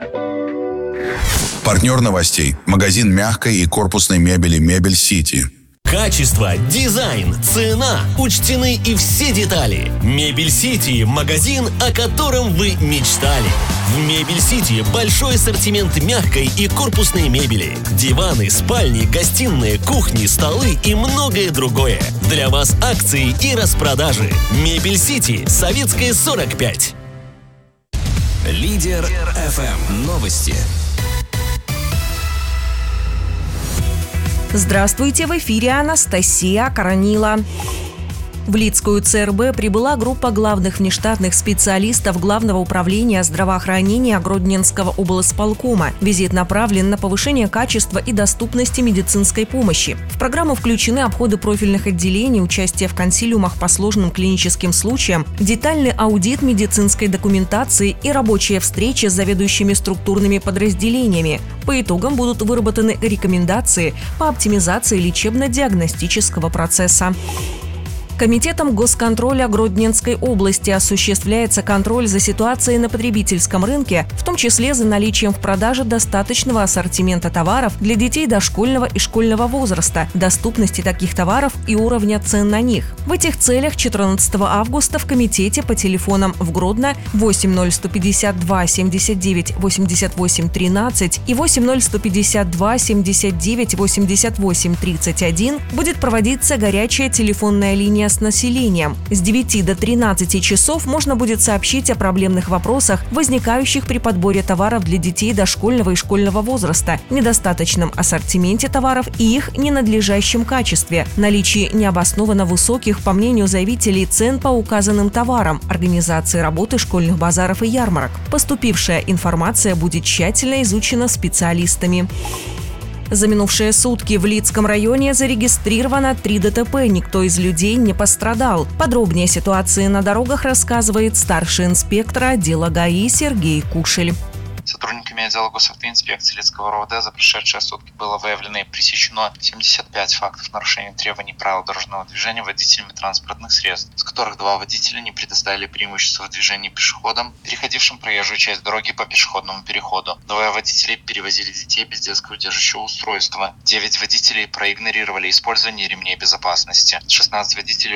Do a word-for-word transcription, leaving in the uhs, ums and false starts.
Партнер новостей. Магазин мягкой и корпусной мебели «Мебель Сити». Качество, дизайн, цена. Учтены и все детали. «Мебель Сити» – магазин, о котором вы мечтали. В «Мебель Сити» большой ассортимент мягкой и корпусной мебели. Диваны, спальни, гостиные, кухни, столы и многое другое. Для вас акции и распродажи. «Мебель Сити», Советская, сорок пять. Лидер эф эм. Новости. Здравствуйте, в эфире Анастасия Коронила. В Лидскую ЦРБ прибыла группа главных внештатных специалистов Главного управления здравоохранения Гродненского облсполкома. Визит направлен на повышение качества и доступности медицинской помощи. В программу включены обходы профильных отделений, участие в консилиумах по сложным клиническим случаям, детальный аудит медицинской документации и рабочие встречи с заведующими структурными подразделениями. По итогам будут выработаны рекомендации по оптимизации лечебно-диагностического процесса. Комитетом госконтроля Гродненской области осуществляется контроль за ситуацией на потребительском рынке, в том числе за наличием в продаже достаточного ассортимента товаров для детей дошкольного и школьного возраста, доступности таких товаров и уровня цен на них. В этих целях четырнадцатого августа в комитете по телефонам в Гродно восемь ноль сто пятьдесят два семьдесят девять восемьдесят восемь тринадцать и восемь ноль сто пятьдесят два семьдесят девять восемьдесят восемь тридцать один будет проводиться горячая телефонная линия с населением. С девяти до тринадцати часов можно будет сообщить о проблемных вопросах, возникающих при подборе товаров для детей дошкольного и школьного возраста, недостаточном ассортименте товаров и их ненадлежащем качестве, наличии необоснованно высоких, по мнению заявителей, цен по указанным товарам, организации работы школьных базаров и ярмарок. Поступившая информация будет тщательно изучена специалистами. За минувшие сутки в Лидском районе зарегистрировано три ДТП, никто из людей не пострадал. Подробнее о ситуации на дорогах рассказывает старший инспектор отдела ГАИ Сергей Кушель. Сотрудниками отдела госавтоинспекции Лидского РОВД за прошедшие сутки было выявлено и пресечено семьдесят пять фактов нарушения требований правил дорожного движения водителями транспортных средств, с которых два водителя не предоставили преимущество в движении пешеходам, переходившим проезжую часть дороги по пешеходному переходу. Двое водителей перевозили детей без детского удерживающего устройства. Девять водителей проигнорировали использование ремней безопасности. шестнадцать водителей